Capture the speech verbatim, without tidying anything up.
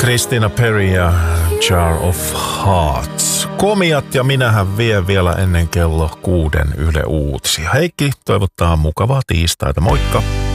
Christina Perri ja Jar of Hearts. Komiat ja minähän vie vielä ennen kello kuuden Yle Uutisia. Heikki toivottaa mukavaa tiistaita. Moikka!